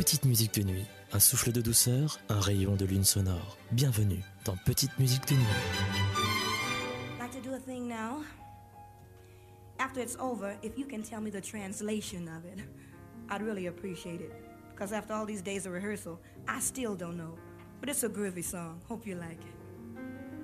Petite musique de nuit, un souffle de douceur, un rayon de lune sonore. Bienvenue dans Petite musique de nuit. I'd like to do a thing now. After it's over, if you can tell me the translation of it, I'd really appreciate it. Because after all these days of rehearsal, I still don't know. But it's a groovy song. Hope you like it.